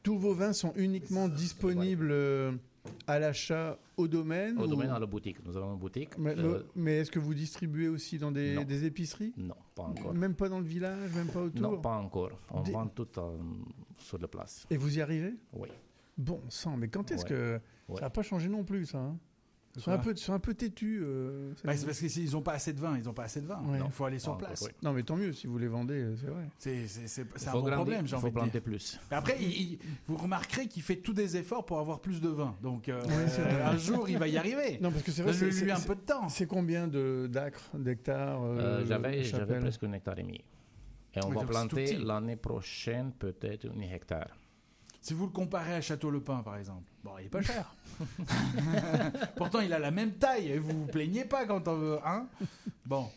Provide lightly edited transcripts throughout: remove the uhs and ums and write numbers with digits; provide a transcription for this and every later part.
Tous vos vins sont uniquement disponibles à l'achat au domaine Au domaine, à la boutique. Nous avons une boutique. Mais est-ce que vous distribuez aussi dans des épiceries? Non, pas encore. Même pas dans le village, même pas autour? Non, pas encore. On vend tout sur la place. Et vous y arrivez? Oui. Bon sang, mais quand est-ce que... Ça n'a pas changé non plus, ça, hein? Ils sont un peu têtus. C'est parce qu'ils n'ont pas assez de vin. Ouais. Il faut aller sur place. Oui. Non, mais tant mieux si vous les vendez, c'est vrai. C'est un bon problème, j'ai envie de dire. Il faut planter plus. Après, vous remarquerez qu'il fait tous des efforts pour avoir plus de vin. Donc, un jour, il va y arriver. Non, parce que c'est vrai, Donne-lui un peu de temps. C'est combien d'hectares J'avais presque 1,5 hectare. Et on va planter l'année prochaine peut-être 1 hectare. Si vous le comparez à Château-le-Pin, par exemple, bon, il est pas cher. Pourtant, il a la même taille. Et vous vous plaignez pas quand on veut, hein? Bon.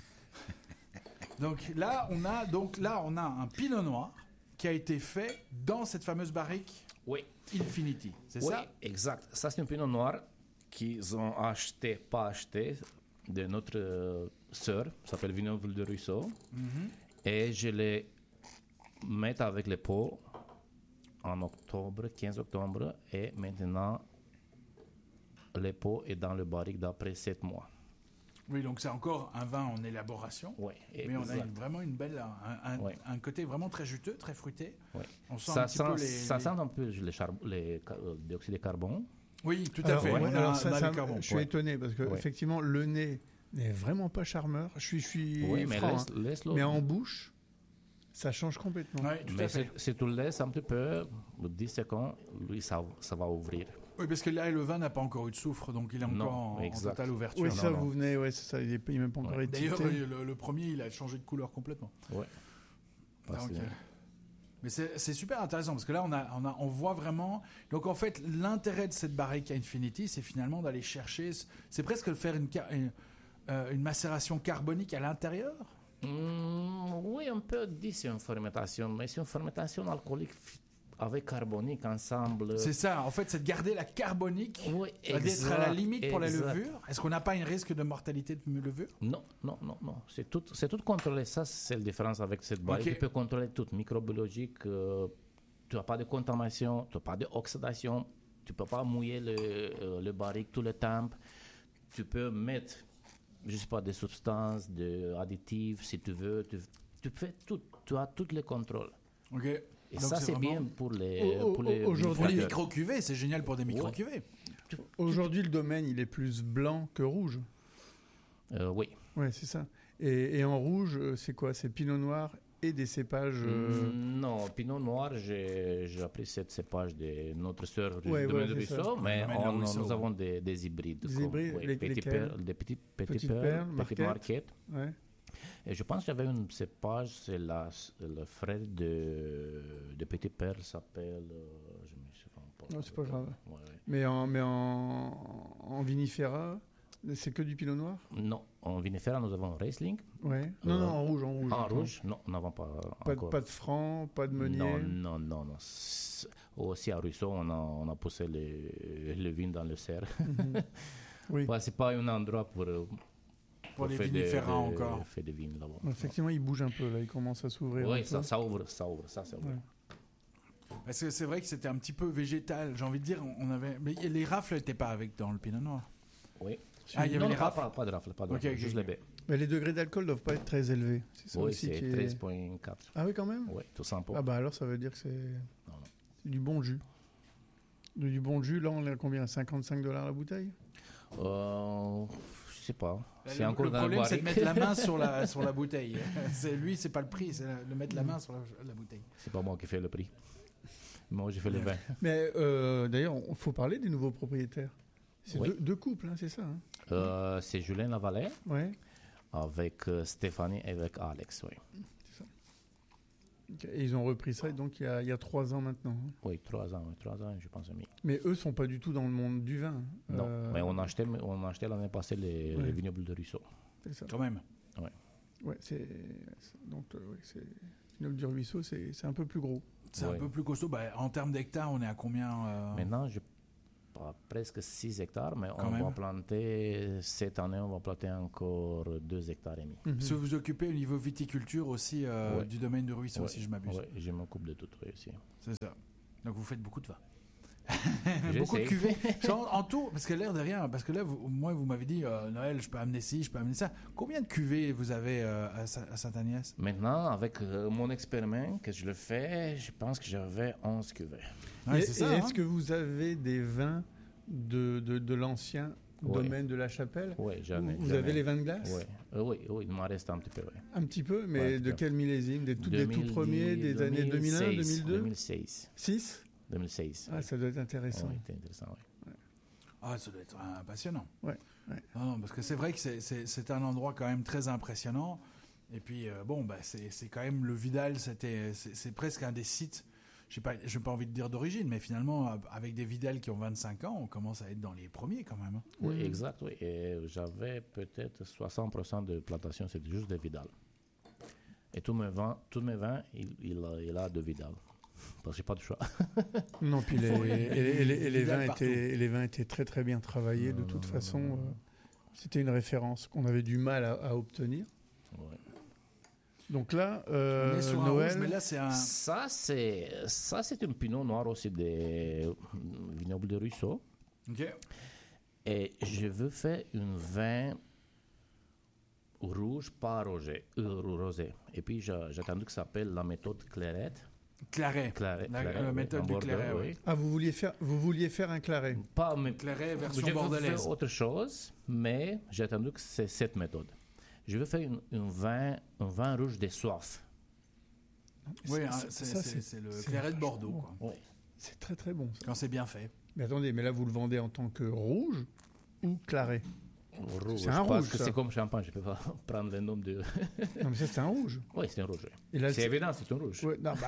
Donc là, on a un Pinot Noir qui a été fait dans cette fameuse barrique. Oui. Infinity, c'est ça? Oui, exact. Ça, c'est un Pinot Noir qu'ils ont pas acheté de notre sœur, ça s'appelle Vignoble de Ruisseau. Et je les mets avec les pots en octobre, 15 octobre, et maintenant le pot est dans le barrique d'après 7 mois. Oui, donc c'est encore un vin en élaboration. Oui, mais on a vraiment une belle, un côté vraiment très juteux, très fruité. Oui. On sent ça un petit peu ça sent un peu le dioxyde de carbone. Oui, tout à fait. Je suis étonné parce que effectivement le nez n'est vraiment pas charmeur. Je suis franc, mais en bouche, ça change complètement. Oui, tout à fait. Si tu le laisses un petit peu, 10 secondes, lui, ça va ouvrir. Oui, parce que là, le vin n'a pas encore eu de soufre, donc il est encore en totale ouverture. Oui, ça, vous venez, c'est ça, il n'est même pas encore étiqueté. D'ailleurs, le premier, il a changé de couleur complètement. Oui. Mais c'est super intéressant, parce que là, on voit vraiment... Donc, en fait, l'intérêt de cette barrique Infinity, c'est finalement d'aller chercher... C'est presque faire une macération carbonique à l'intérieur. Oui, on peut dire c'est une fermentation, mais c'est une fermentation alcoolique avec carbonique ensemble. C'est ça, en fait, c'est de garder la carbonique, d'être à la limite pour la levure. Est-ce qu'on n'a pas un risque de mortalité de levure? Non. C'est tout contrôlé. Ça, c'est la différence avec cette barrique. Tu peux contrôler tout, microbiologique. Tu n'as pas de contamination, tu n'as pas d'oxydation. Tu ne peux pas mouiller le barrique tout le temps. Tu peux mettre, je ne sais pas, des substances, des additifs, si tu veux. Tu fais tout. Tu as tous les contrôles. Ok. Et donc ça, c'est bien pour les micro-cuvées. C'est génial pour des micro-cuvées. Aujourd'hui, le domaine, il est plus blanc que rouge. Oui. Oui, c'est ça. Et en rouge, c'est quoi? C'est Pinot Noir et des cépages... Non, Pinot Noir, j'ai appris cette cépage de notre sœur du domaine de Ruisseau, mais nous avons des hybrides. Des hybrides, des petits perles, petites marquettes. Ouais. Et je pense que j'avais une cépage, c'est le frère de Petit Père s'appelle... je me souviens pas. Non, c'est pas grave. Ouais. Mais en vinifera, c'est que du Pinot Noir? Non, en vinifera, nous avons Riesling. Ouais. Non, en rouge. En rouge, non, nous n'avons pas encore. Pas de franc, pas de meunier? Non. Aussi à Ruisseau, on a poussé le vin dans le cerf. Oui. C'est pas un endroit pour les vinifera encore. Fait des vins là-bas. Effectivement, il bouge un peu là, il commence à s'ouvrir. Oui, ça ouvre. Ouais. C'est vrai que c'était un petit peu végétal. J'ai envie de dire, mais les rafles n'étaient pas avec dans le Pinot Noir. Oui. Il y avait les rafles. Pas de rafles, juste les baies. Mais les degrés d'alcool ne doivent pas être très élevés. C'est ça aussi c'est 13,4. Ah oui, quand même? Oui, tout simple. Ah bah alors ça veut dire que c'est du bon jus. Du bon jus, là on est à combien? $55 la bouteille? Je sais pas. C'est encore le problème, c'est de mettre la main sur la bouteille. C'est pas le prix, c'est de mettre la main sur la bouteille. C'est pas moi qui fais le prix. Moi, j'ai fait le vin. Mais d'ailleurs, il faut parler des nouveaux propriétaires. C'est deux couples, c'est ça? C'est Julien Lavalais avec Stéphanie et avec Alex, oui. C'est ça. Et ils ont repris ça donc il y a 3 ans maintenant. Oui, 3 ans, je pense. Mais eux ne sont pas du tout dans le monde du vin. Non, mais on a acheté l'année passée les vignobles de Ruisseau. C'est ça. Quand même. Oui. Ouais, c'est vignoble du Ruisseau, c'est un peu plus gros. C'est un peu plus costaud. En termes d'hectares, on est à combien Maintenant, presque 6 hectares, mais va planter, cette année, on va planter encore 2 hectares et demi. Parce que vous occupez au niveau viticulture aussi du domaine de Ruisseau, si je m'abuse. Oui, je m'occupe de tout aussi. C'est ça. Donc vous faites beaucoup de vin. Beaucoup de cuvées. En tout, parce que l'air de rien, parce que là, vous m'avez dit, Noël, je peux amener ci, je peux amener ça. Combien de cuvées vous avez à Sainte-Agnès? Maintenant, avec mon expériment que je le fais, je pense que j'avais 11 cuvées. Ouais, c'est ça, est-ce que vous avez des vins de l'ancien domaine de la Chapelle? Oui, j'en ai. Vous avez les vins de glace? Oui, il m'en reste un petit peu. Oui. Un petit peu, mais de quel millésime? Des tout premiers, des années 2001, 2002? 2006. 6? 2006. Ah, ça doit être intéressant. Oui, c'est intéressant, oui. Ah, ça doit être passionnant. Ouais. Non, parce que c'est vrai que c'est un endroit quand même très impressionnant. Et puis, c'est quand même le Vidal, c'est presque un des sites, je n'ai pas envie de dire d'origine, mais finalement, avec des Vidal qui ont 25 ans, on commence à être dans les premiers quand même. Oui, exact. Oui. Et j'avais peut-être 60% de plantation, c'était juste des Vidal. Et tous mes vins, il a de Vidal. Parce que j'ai pas de choix. Non, puis les vins étaient très très bien travaillés. De toute façon, c'était une référence qu'on avait du mal à obtenir. Ouais. Donc là, on est sur Noël. Un rouge, mais là, c'est un... Ça, c'est un pinot noir aussi des vignobles de Ruisseau. OK. Et je veux faire un vin rouge, pas rosé. Et puis, j'ai attendu que ça s'appelle la méthode Clairette. Claret. La méthode du Claret, oui. Ah, vous vouliez faire un Claret? Pas mais Claret version bordelaise. Je veux faire autre chose, mais j'ai attendu que c'est cette méthode. Je veux faire un vin rouge de soif. Oui, c'est le Claret de Bordeaux. Quoi. Oui. C'est très très bon. Ça. Quand c'est bien fait. Mais attendez, mais là vous le vendez en tant que rouge ou Claret? Rouge, c'est un rouge. Parce que c'est comme champagne, je ne peux pas prendre le nom de. Non, mais ça, c'est un rouge. Oui, c'est un rouge. C'est évident, c'est un rouge. Ouais, non,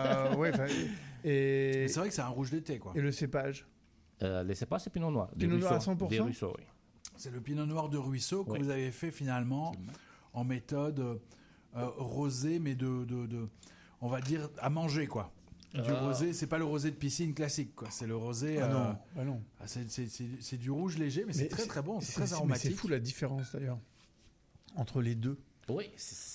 et c'est vrai que c'est un rouge d'été, quoi. Et le cépage? Le cépage, c'est Pinot Noir. Pinot Noir à 100%? Des Ruisseaux, oui. C'est le Pinot Noir de Ruisseau que vous avez fait finalement en méthode rosé, mais on va dire à manger, quoi. Du rosé, c'est pas le rosé de piscine classique, quoi. C'est le rosé. Non. C'est du rouge léger, mais c'est très très bon, c'est très aromatique. C'est fou la différence d'ailleurs entre les deux. Oui.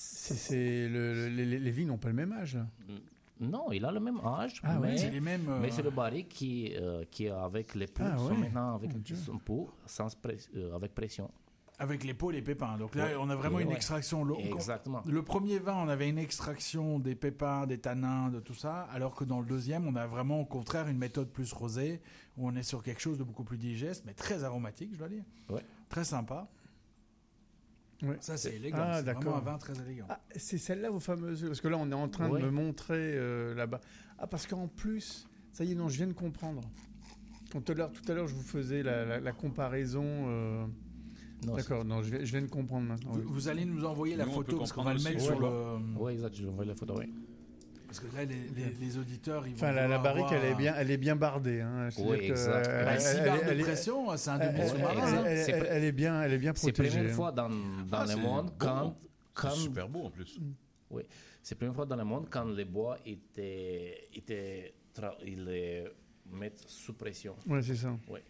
Les vignes n'ont pas le même âge. Là. Non, il a le même âge, mais c'est les mêmes. Mais c'est le barrique qui est avec les peaux, maintenant avec son pot, avec pression. Avec les peaux, les pépins. Donc là, on a vraiment une extraction. Exactement. Le premier vin, on avait une extraction des pépins, des tanins, de tout ça, alors que dans le deuxième, on a vraiment au contraire une méthode plus rosée, où on est sur quelque chose de beaucoup plus digeste, mais très aromatique, je dois dire. Ouais. Très sympa. Ouais. Ça, c'est élégant. C'est vraiment un vin très élégant. Ah, c'est celle-là, vos fameuses. Parce que là, on est en train de me montrer là-bas. Ah, parce qu'en plus, ça y est, non, je viens de comprendre. Tout à l'heure, je vous faisais la comparaison. Non, d'accord, non, je viens de comprendre maintenant. Vous allez nous envoyer la photo parce qu'on va le mettre sur le. Oui, exact, je vais envoyer la photo, oui. Parce que là, les auditeurs, ils vont. Enfin, la barrique, elle est bien bardée. Hein. Oui, exact. 6 barres de pression, c'est un demi-sous-marin. Elle est bien protégée. C'est la première fois dans le monde quand. C'est super beau en plus. Oui, c'est la première fois dans le monde quand les bois ils les mettent sous pression. Oui, c'est ça. Oui.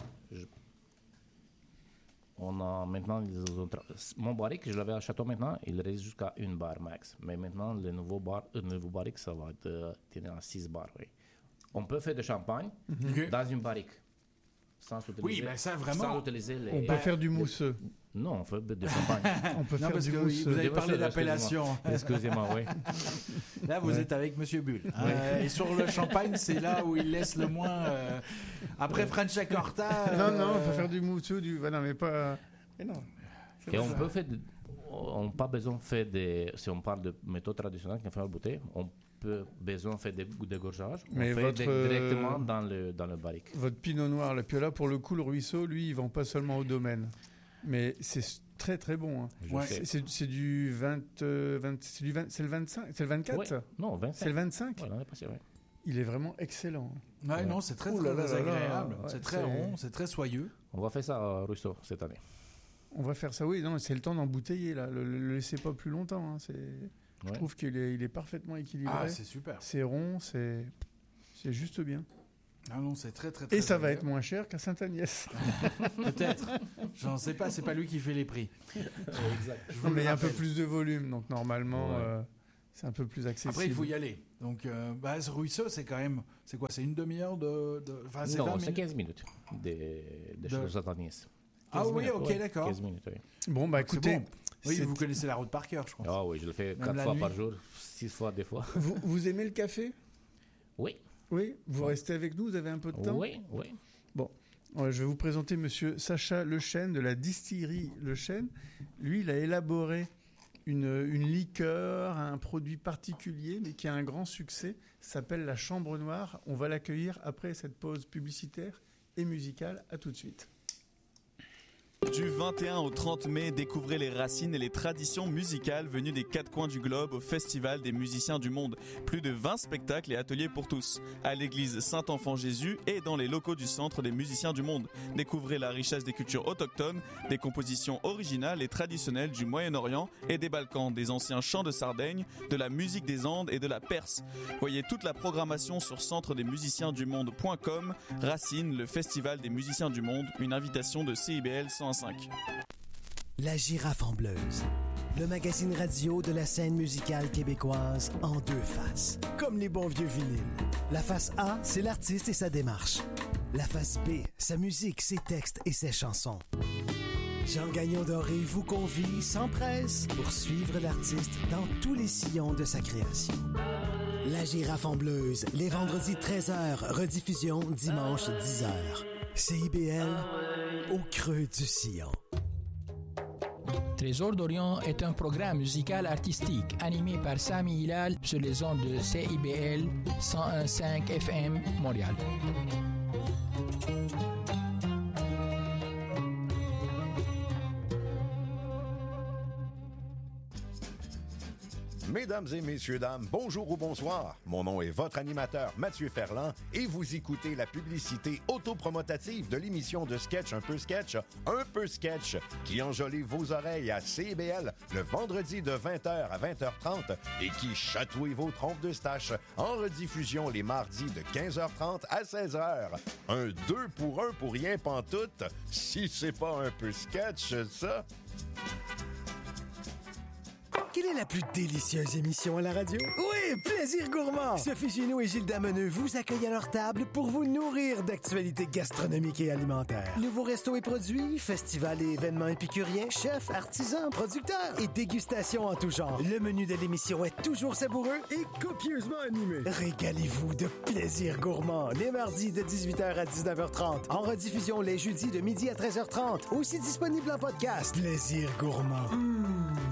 On a maintenant mon barrique, je l'avais à Château maintenant, il reste jusqu'à 1 barre max. Mais maintenant, le nouveau barrique, ça va tenir à 6 barres. Oui. On peut faire de champagne dans une barrique. Sans utiliser, ça vraiment. Sans utiliser les. On peut faire du mousseux. Non, on fait de champagne. On peut faire du mousseux. Vous avez parlé d'appellation. Excusez-moi, oui. Là, vous êtes avec Monsieur Bull. Et sur le champagne, c'est là où il laisse le moins. Après Franciacorta. Non, on peut faire du mousseux, non, mais pas. Mais non. Et on peut faire. On n'a pas besoin de faire si on parle de méthode traditionnelle qu'on fait à la bouteille, on peut besoin de faire des dégorgeages. Mais on fait directement dans le barrique. Votre pinot noir, là, puis là, pour le coup, le Ruisseau, lui, il vend pas seulement au domaine. Mais c'est très très bon. Hein. C'est du 20, c'est le 25, c'est le 24 ouais. Non, 25. C'est le 25 ouais, passé, ouais. Il est vraiment excellent. Ouais, non, c'est très agréable. C'est très rond, c'est très soyeux. On va faire ça à Ruisseau cette année. On va faire ça, oui. Non, c'est le temps d'embouteiller là. Le laissez pas plus longtemps. Hein. Je trouve qu'il est parfaitement équilibré. Ah, c'est super. C'est rond, c'est juste bien. Ah non, c'est très très très. Et ça va être moins cher qu'à Sainte-Agnès. Peut-être. J'en sais pas, c'est pas lui qui fait les prix. Exact. Non, mais il y a un peu plus de volume, donc normalement, c'est un peu plus accessible. Après, il faut y aller. Donc, ce ruisseau, c'est quand même... C'est quoi? C'est une demi-heure Enfin, c'est non, c'est 15 minutes de choses à Nice. Ah oui, minutes, ok, d'accord. 15 minutes, oui. Bon, écoutez... Bon. Oui, vous connaissez la route par cœur, je crois. Ah oui, je le fais 4 fois par jour, 6 fois des fois. Vous aimez le café? Oui. Oui, vous restez avec nous, vous avez un peu de temps? Oui. Bon, je vais vous présenter monsieur Sacha Lechêne de la distillerie Lechêne. Lui, il a élaboré une liqueur, un produit particulier, mais qui a un grand succès. Ça s'appelle la Chambre Noire. On va l'accueillir après cette pause publicitaire et musicale. À tout de suite. Du 21 au 30 mai, découvrez les racines et les traditions musicales venues des 4 coins du globe au Festival des musiciens du monde. Plus de 20 spectacles et ateliers pour tous. À l'église Saint-Enfant-Jésus et dans les locaux du Centre des musiciens du monde. Découvrez la richesse des cultures autochtones, des compositions originales et traditionnelles du Moyen-Orient et des Balkans, des anciens chants de Sardaigne, de la musique des Andes et de la Perse. Voyez toute la programmation sur centredesmusiciensdumonde.com. Racine, le Festival des musiciens du monde, une invitation de CIBL 101.5. La Girafe en Bleuse, le magazine radio de la scène musicale québécoise en 2 faces, comme les bons vieux vinyles. La face A, c'est l'artiste et sa démarche. La face B, sa musique, ses textes et ses chansons. Jean Gagnon Doré vous convie sans presse pour suivre l'artiste dans tous les sillons de sa création. La Girafe en Bleuse, les vendredis 13h, rediffusion dimanche 10h. CIBL, au creux du sillon. Trésor d'Orient est un programme musical artistique animé par Sami Hilal sur les ondes de CIBL 101.5 FM Montréal. Mesdames et messieurs, dames, bonjour ou bonsoir. Mon nom est votre animateur Mathieu Ferland et vous écoutez la publicité autopromotative de l'émission de sketch Un peu sketch qui enjolive vos oreilles à CIBL le vendredi de 20h à 20h30 et qui chatouille vos trompes de stache en rediffusion les mardis de 15h30 à 16h. Un 2 pour 1 pour rien pantoute, si c'est pas un peu sketch, ça... Quelle est la plus délicieuse émission à la radio? Oui, Plaisir Gourmand! Sophie Gino et Gilles Dameneux vous accueillent à leur table pour vous nourrir d'actualités gastronomiques et alimentaires. Nouveaux restos et produits, festivals et événements épicuriens, chefs, artisans, producteurs et dégustations en tout genre. Le menu de l'émission est toujours savoureux et copieusement animé. Régalez-vous de Plaisir Gourmand les mardis de 18h à 19h30. En rediffusion les jeudis de midi à 13h30. Aussi disponible en podcast. Plaisir Gourmand.